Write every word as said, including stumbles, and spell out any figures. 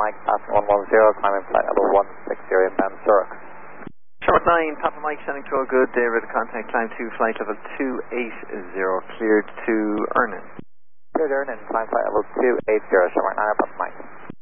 Mike, passing one one zero, climbing flight level one six zero inbound Zurich. Short nine, Papa Mike, sending to all good, David, contact climb two, flight level two eight zero, cleared to Ernin. Cleared Ernin, climb flight level two eight zero, Short nine, Papa Mike.